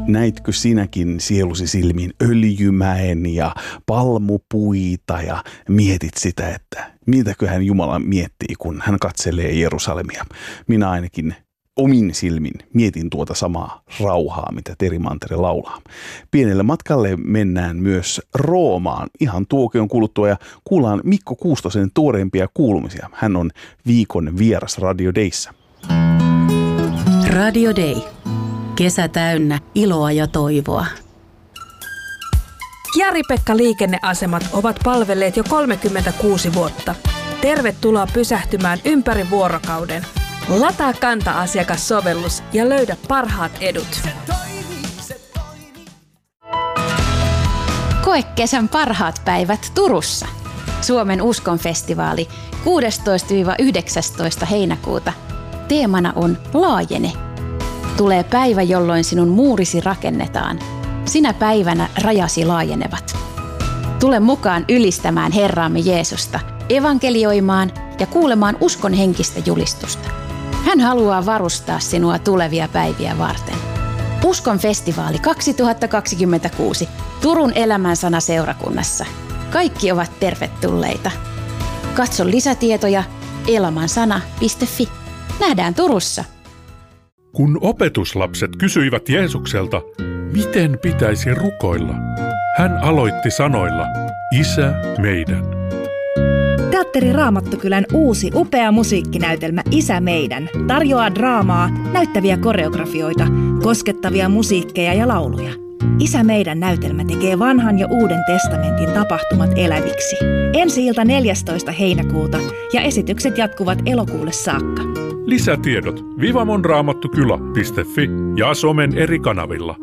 Näitkö sinäkin sielusi silmiin öljymäen ja palmupuita ja mietit sitä, että mitäköhän Jumala miettii, kun hän katselee Jerusalemia. Minä ainakin omin silmin mietin tuota samaa rauhaa, mitä Teri Mantere laulaa. Pienelle matkalle mennään myös Roomaan ihan tuokion kuluttua ja kuullaan Mikko Kuustosen tuoreimpia kuulumisia. Hän on viikon vieras Radio Dayssä. Radio Day. Kesä täynnä iloa ja toivoa. Jari-Pekka liikenneasemat ovat palvelleet jo 36 vuotta. Tervetuloa pysähtymään ympäri vuorokauden. Lataa Kanta-asiakassovellus ja löydä parhaat edut. Koe kesän parhaat päivät Turussa. Suomen uskonfestivaali 16-19 heinäkuuta. Teemana on Laajene. Tulee päivä, jolloin sinun muurisi rakennetaan. Sinä päivänä rajasi laajenevat. Tule mukaan ylistämään Herraamme Jeesusta, evankelioimaan ja kuulemaan uskon henkistä julistusta. Hän haluaa varustaa sinua tulevia päiviä varten. Uskon festivaali 2026 Turun Elämänsana seurakunnassa. Kaikki ovat tervetulleita. Katso lisätietoja elamansana.fi. Nähdään Turussa. Kun opetuslapset kysyivät Jeesukselta, miten pitäisi rukoilla, hän aloitti sanoilla, Isä meidän. Teatteri Raamattokylän uusi upea musiikkinäytelmä Isä meidän tarjoaa draamaa, näyttäviä koreografioita, koskettavia musiikkeja ja lauluja. Isä meidän näytelmä tekee vanhan ja uuden testamentin tapahtumat eläviksi. Ensi-ilta 14. heinäkuuta ja esitykset jatkuvat elokuulle saakka. Lisätiedot vivamonraamattokyla.fi ja somen eri kanavilla.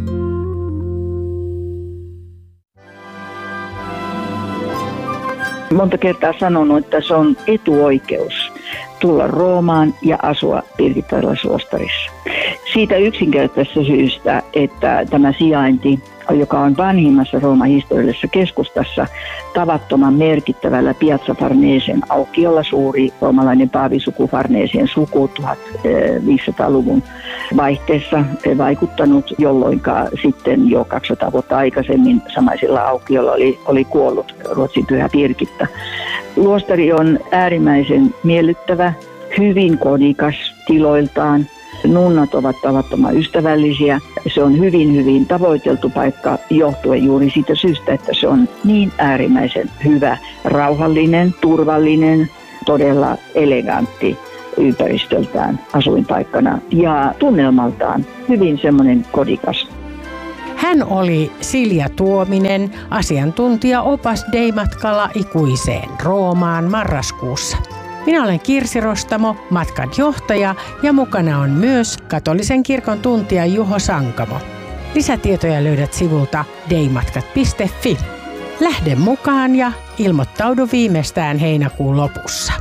Monta kertaa sanonut, että se on etuoikeus tulla Roomaan ja asua Pirkitalaisluostarissa. Siitä yksinkertaisesta syystä, että tämä sijainti, joka on vanhimmassa Rooman historiallisessa keskustassa, tavattoman merkittävällä Piazza Farnesien aukiolla, suuri roomalainen paavisuku Farnesien suku 1500-luvun vaihteessa vaikuttanut, jolloin sitten jo 200 vuotta aikaisemmin samaisella aukiolla oli kuollut Ruotsin pyhä Birgitta. Luostari on äärimmäisen miellyttävä, hyvin kodikas tiloiltaan. Nunnat ovat tavattoman ystävällisiä. Se on hyvin, hyvin tavoiteltu paikka johtuen juuri siitä syystä, että se on niin äärimmäisen hyvä, rauhallinen, turvallinen, todella elegantti ympäristöltään asuinpaikkana ja tunnelmaltaan hyvin semmoinen kodikas. Hän oli Silja Tuominen, asiantuntija opas Day-matkalla ikuiseen Roomaan marraskuussa. Minä olen Kirsi Rostamo, matkan johtaja ja mukana on myös katolisen kirkon tuntija Juho Sankamo. Lisätietoja löydät sivulta daymatkat.fi. Lähde mukaan ja ilmoittaudu viimeistään heinäkuun lopussa.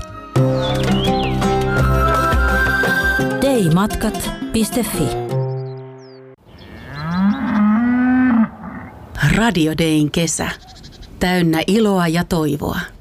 daymatkat.fi. Radio Dayn kesä. Täynnä iloa ja toivoa.